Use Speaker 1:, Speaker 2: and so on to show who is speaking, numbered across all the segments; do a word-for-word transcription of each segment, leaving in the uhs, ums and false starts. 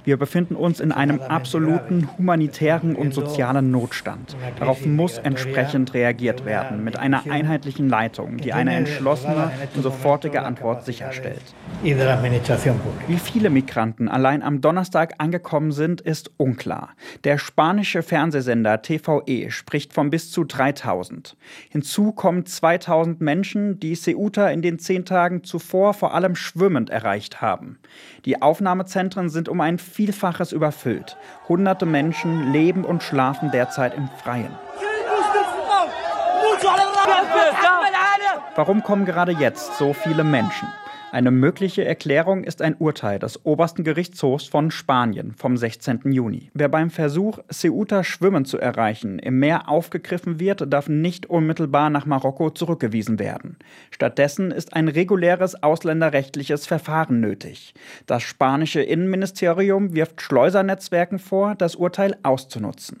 Speaker 1: Wir befinden uns in einem absoluten humanitären und sozialen Notstand. Darauf muss entsprechend reagiert werden, mit einer einheitlichen Leitung, die eine entschlossene und sofortige Antwort sicherstellt. Wie viele Migranten allein am Donnerstag angekommen sind, ist unklar. Der spanische Fernsehsender T V E spricht von bis zu dreitausend. Hinzu kommen zweitausend Menschen, die Ceuta in den zehn Tagen zuvor vor allem schwimmend erreicht haben. Die Aufnahmezentren sind um ein Vielfaches überfüllt. Hunderte Menschen leben und schlafen derzeit im Freien. Warum kommen gerade jetzt so viele Menschen? Eine mögliche Erklärung ist ein Urteil des obersten Gerichtshofs von Spanien vom sechzehnten Juni. Wer beim Versuch, Ceuta schwimmend zu erreichen, im Meer aufgegriffen wird, darf nicht unmittelbar nach Marokko zurückgewiesen werden. Stattdessen ist ein reguläres ausländerrechtliches Verfahren nötig. Das spanische Innenministerium wirft Schleusernetzwerken vor, das Urteil auszunutzen.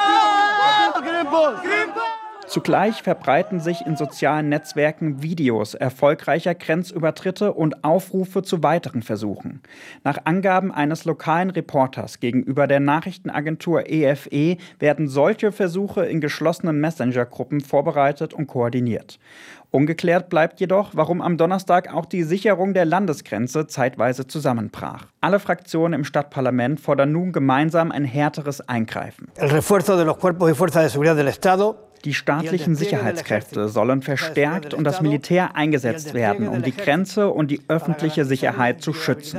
Speaker 1: Zugleich verbreiten sich in sozialen Netzwerken Videos erfolgreicher Grenzübertritte und Aufrufe zu weiteren Versuchen. Nach Angaben eines lokalen Reporters gegenüber der Nachrichtenagentur E F E werden solche Versuche in geschlossenen Messenger-Gruppen vorbereitet und koordiniert. Ungeklärt bleibt jedoch, warum am Donnerstag auch die Sicherung der Landesgrenze zeitweise zusammenbrach. Alle Fraktionen im Stadtparlament fordern nun gemeinsam ein härteres Eingreifen.
Speaker 2: El refuerzo de los cuerpos y fuerzas de seguridad del Estado.
Speaker 1: Die staatlichen Sicherheitskräfte sollen verstärkt und das Militär eingesetzt werden, um die Grenze und die öffentliche Sicherheit zu schützen.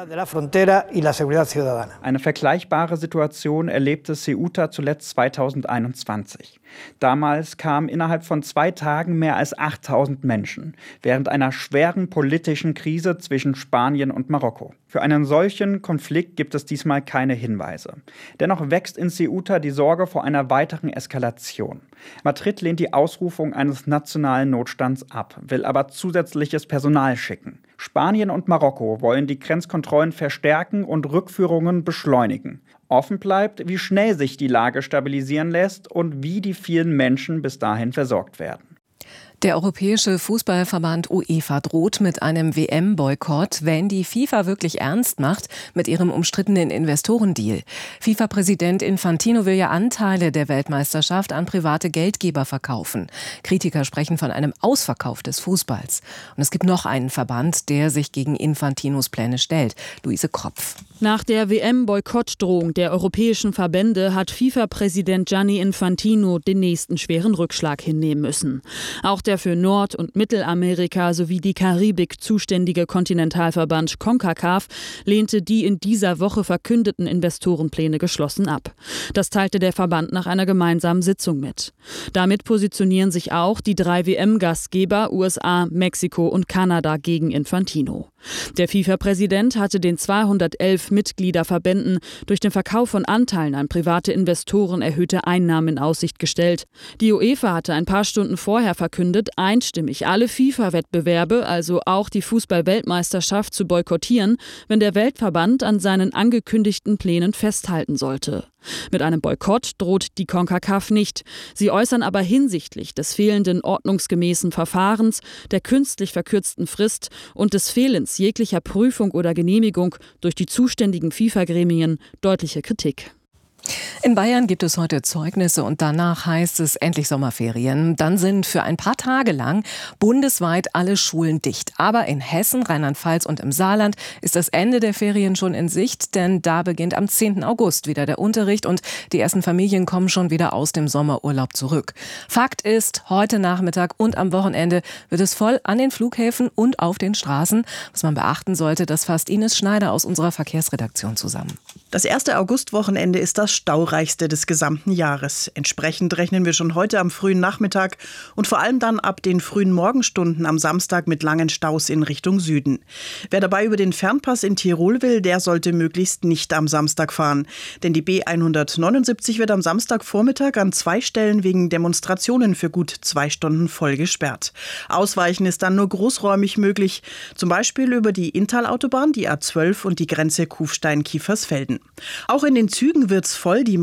Speaker 1: Eine vergleichbare Situation erlebte Ceuta zuletzt zweitausendeinundzwanzig. Damals kamen innerhalb von zwei Tagen mehr als achttausend Menschen, während einer schweren politischen Krise zwischen Spanien und Marokko. Für einen solchen Konflikt gibt es diesmal keine Hinweise. Dennoch wächst in Ceuta die Sorge vor einer weiteren Eskalation. Madrid lehnt die Ausrufung eines nationalen Notstands ab, will aber zusätzliches Personal schicken. Spanien und Marokko wollen die Grenzkontrollen verstärken und Rückführungen beschleunigen. Offen bleibt, wie schnell sich die Lage stabilisieren lässt und wie die vielen Menschen bis dahin versorgt werden.
Speaker 3: Der Europäische Fußballverband UEFA droht mit einem W M-Boykott, wenn die FIFA wirklich ernst macht mit ihrem umstrittenen Investorendeal. FIFA-Präsident Infantino will ja Anteile der Weltmeisterschaft an private Geldgeber verkaufen. Kritiker sprechen von einem Ausverkauf des Fußballs. Und es gibt noch einen Verband, der sich gegen Infantinos Pläne stellt. Luise Kropf.
Speaker 4: Nach der W M-Boykottdrohung der europäischen Verbände hat FIFA-Präsident Gianni Infantino den nächsten schweren Rückschlag hinnehmen müssen. Auch der für Nord- und Mittelamerika sowie die Karibik zuständige Kontinentalverband CONCACAF lehnte die in dieser Woche verkündeten Investorenpläne geschlossen ab. Das teilte der Verband nach einer gemeinsamen Sitzung mit. Damit positionieren sich auch die drei W M-Gastgeber U S A, Mexiko und Kanada gegen Infantino. Der FIFA-Präsident hatte den zweihundertelf Mitgliederverbänden durch den Verkauf von Anteilen an private Investoren erhöhte Einnahmen in Aussicht gestellt. Die UEFA hatte ein paar Stunden vorher verkündet, einstimmig alle FIFA-Wettbewerbe, also auch die Fußball-Weltmeisterschaft, zu boykottieren, wenn der Weltverband an seinen angekündigten Plänen festhalten sollte. Mit einem Boykott droht die CONCACAF nicht. Sie äußern aber hinsichtlich des fehlenden ordnungsgemäßen Verfahrens, der künstlich verkürzten Frist und des Fehlens jeglicher Prüfung oder Genehmigung durch die zuständigen FIFA-Gremien deutliche Kritik.
Speaker 3: In Bayern gibt es heute Zeugnisse und danach heißt es endlich Sommerferien. Dann sind für ein paar Tage lang bundesweit alle Schulen dicht. Aber in Hessen, Rheinland-Pfalz und im Saarland ist das Ende der Ferien schon in Sicht, denn da beginnt am zehnten August wieder der Unterricht und die ersten Familien kommen schon wieder aus dem Sommerurlaub zurück. Fakt ist, heute Nachmittag und am Wochenende wird es voll an den Flughäfen und auf den Straßen. Was man beachten sollte, das fasst Ines Schneider aus unserer Verkehrsredaktion zusammen.
Speaker 5: Das erste Augustwochenende ist das staureichste des gesamten Jahres. Entsprechend rechnen wir schon heute am frühen Nachmittag und vor allem dann ab den frühen Morgenstunden am Samstag mit langen Staus in Richtung Süden. Wer dabei über den Fernpass in Tirol will, der sollte möglichst nicht am Samstag fahren. Denn die B hundertneunundsiebzig wird am Samstagvormittag an zwei Stellen wegen Demonstrationen für gut zwei Stunden voll gesperrt. Ausweichen ist dann nur großräumig möglich, zum Beispiel über die Inntal-Autobahn, die A zwölf und die Grenze Kufstein-Kiefersfelden. Auch in den Zügen wird's voll. Die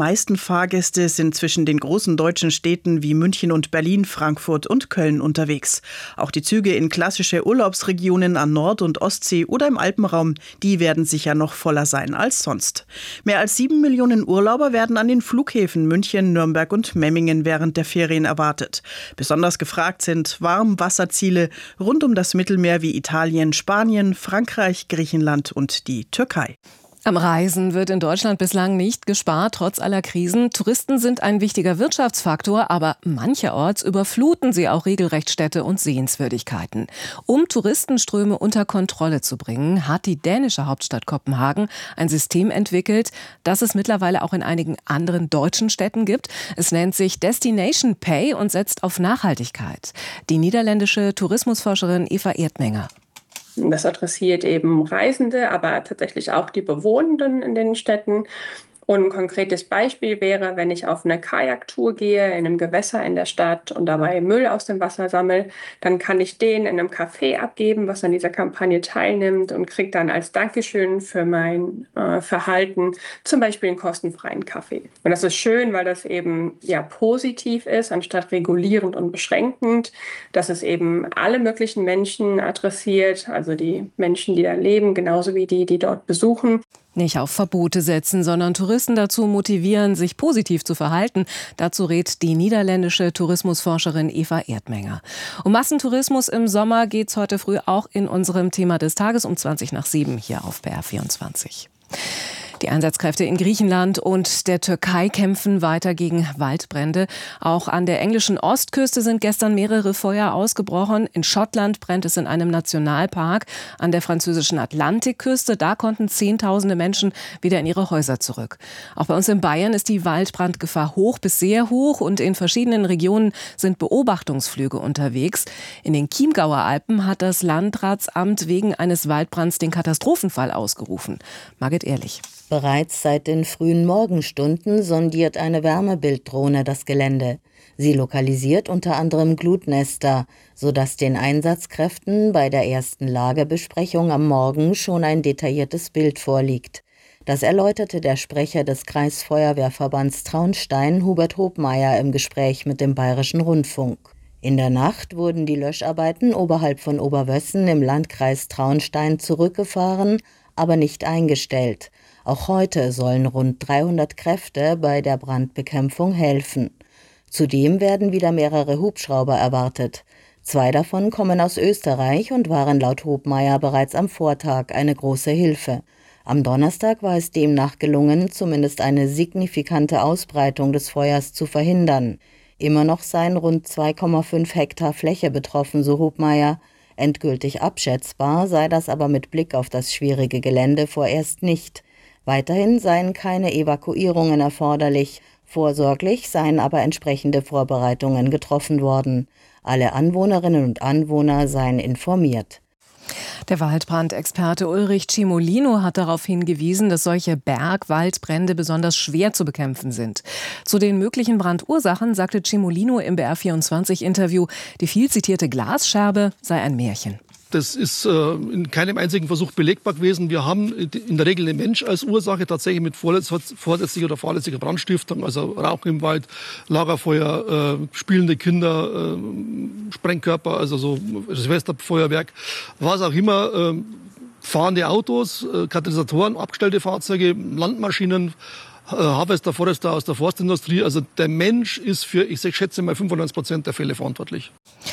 Speaker 5: meisten Fahrgäste sind zwischen den großen deutschen Städten wie München und Berlin, Frankfurt und Köln unterwegs. Auch die Züge in klassische Urlaubsregionen an Nord- und Ostsee oder im Alpenraum, die werden sicher noch voller sein als sonst. Mehr als sieben Millionen Urlauber werden an den Flughäfen München, Nürnberg und Memmingen während der Ferien erwartet. Besonders gefragt sind Warmwasserziele rund um das Mittelmeer wie Italien, Spanien, Frankreich, Griechenland und die Türkei.
Speaker 3: Am Reisen wird in Deutschland bislang nicht gespart, trotz aller Krisen. Touristen sind ein wichtiger Wirtschaftsfaktor, aber mancherorts überfluten sie auch regelrecht Städte und Sehenswürdigkeiten. Um Touristenströme unter Kontrolle zu bringen, hat die dänische Hauptstadt Kopenhagen ein System entwickelt, das es mittlerweile auch in einigen anderen deutschen Städten gibt. Es nennt sich Destination Pay und setzt auf Nachhaltigkeit. Die niederländische Tourismusforscherin Eva Erdmenger.
Speaker 6: Das adressiert eben Reisende, aber tatsächlich auch die Bewohnenden in den Städten. Und ein konkretes Beispiel wäre, wenn ich auf eine Kajaktour gehe in einem Gewässer in der Stadt und dabei Müll aus dem Wasser sammle, dann kann ich den in einem Café abgeben, was an dieser Kampagne teilnimmt und kriege dann als Dankeschön für mein äh, Verhalten zum Beispiel einen kostenfreien Kaffee. Und das ist schön, weil das eben ja positiv ist, anstatt regulierend und beschränkend, dass es eben alle möglichen Menschen adressiert, also die Menschen, die da leben, genauso wie die, die dort besuchen.
Speaker 3: Nicht auf Verbote setzen, sondern Touristen dazu motivieren, sich positiv zu verhalten. Dazu rät die niederländische Tourismusforscherin Eva Erdmenger. Um Massentourismus im Sommer geht's heute früh auch in unserem Thema des Tages um zwanzig nach sieben hier auf B R vierundzwanzig. Die Einsatzkräfte in Griechenland und der Türkei kämpfen weiter gegen Waldbrände. Auch an der englischen Ostküste sind gestern mehrere Feuer ausgebrochen. In Schottland brennt es in einem Nationalpark. An der französischen Atlantikküste, da konnten Zehntausende Menschen wieder in ihre Häuser zurück. Auch bei uns in Bayern ist die Waldbrandgefahr hoch bis sehr hoch und in verschiedenen Regionen sind Beobachtungsflüge unterwegs. In den Chiemgauer Alpen hat das Landratsamt wegen eines Waldbrands den Katastrophenfall ausgerufen. Margit Ehrlich.
Speaker 7: Bereits seit den frühen Morgenstunden sondiert eine Wärmebilddrohne das Gelände. Sie lokalisiert unter anderem Glutnester, sodass den Einsatzkräften bei der ersten Lagebesprechung am Morgen schon ein detailliertes Bild vorliegt. Das erläuterte der Sprecher des Kreisfeuerwehrverbands Traunstein, Hubert Hobmeier, im Gespräch mit dem Bayerischen Rundfunk. In der Nacht wurden die Löscharbeiten oberhalb von Oberwössen im Landkreis Traunstein zurückgefahren, aber nicht eingestellt. Auch heute sollen rund dreihundert Kräfte bei der Brandbekämpfung helfen. Zudem werden wieder mehrere Hubschrauber erwartet. Zwei davon kommen aus Österreich und waren laut Hobmeier bereits am Vortag eine große Hilfe. Am Donnerstag war es demnach gelungen, zumindest eine signifikante Ausbreitung des Feuers zu verhindern. Immer noch seien rund zwei Komma fünf Hektar Fläche betroffen, so Hobmeier. Endgültig abschätzbar sei das aber mit Blick auf das schwierige Gelände vorerst nicht. Weiterhin seien keine Evakuierungen erforderlich. Vorsorglich seien aber entsprechende Vorbereitungen getroffen worden. Alle Anwohnerinnen und Anwohner seien informiert.
Speaker 3: Der Waldbrandexperte Ulrich Cimolino hat darauf hingewiesen, dass solche Bergwaldbrände besonders schwer zu bekämpfen sind. Zu den möglichen Brandursachen sagte Cimolino im B R vierundzwanzig Interview, die viel zitierte Glasscherbe sei ein Märchen.
Speaker 8: Das ist äh, in keinem einzigen Versuch belegbar gewesen. Wir haben in der Regel den Mensch als Ursache, tatsächlich mit vorsätzlicher oder fahrlässiger Brandstiftung, also Rauch im Wald, Lagerfeuer, äh, spielende Kinder, äh, Sprengkörper, also so Silvesterfeuerwerk, was auch immer, äh, fahrende Autos, äh, Katalysatoren, abgestellte Fahrzeuge, Landmaschinen, Harvester, Forester aus der Forstindustrie. Also der Mensch ist für, ich schätze mal, fünfundneunzig Prozent der Fälle verantwortlich.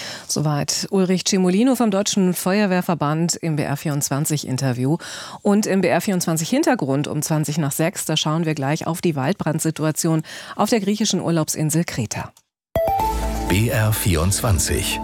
Speaker 3: Soweit Ulrich Cimolino vom Deutschen Feuerwehrverband im B R vierundzwanzig Interview. Und im B R vierundzwanzig Hintergrund um zwanzig nach sechs, da schauen wir gleich auf die Waldbrandsituation auf der griechischen Urlaubsinsel Kreta.
Speaker 9: B R vierundzwanzig.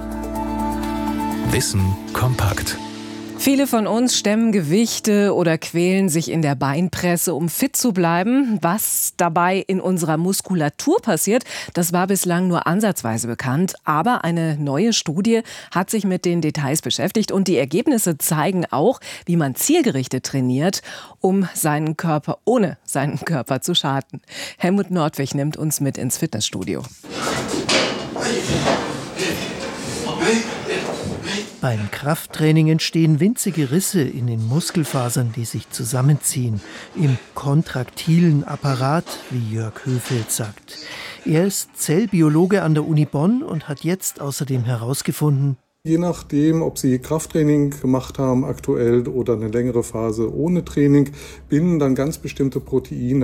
Speaker 9: Wissen kompakt.
Speaker 3: Viele von uns stemmen Gewichte oder quälen sich in der Beinpresse, um fit zu bleiben. Was dabei in unserer Muskulatur passiert, das war bislang nur ansatzweise bekannt. Aber eine neue Studie hat sich mit den Details beschäftigt und die Ergebnisse zeigen auch, wie man zielgerichtet trainiert, um seinen Körper ohne seinen Körper zu schaden. Helmut Nordwig nimmt uns mit ins Fitnessstudio.
Speaker 10: Beim Krafttraining entstehen winzige Risse in den Muskelfasern, die sich zusammenziehen, im kontraktilen Apparat, wie Jörg Höfeld sagt. Er ist Zellbiologe an der Uni Bonn und hat jetzt außerdem herausgefunden,
Speaker 11: je nachdem, ob Sie Krafttraining gemacht haben aktuell oder eine längere Phase ohne Training, binden dann ganz bestimmte Proteine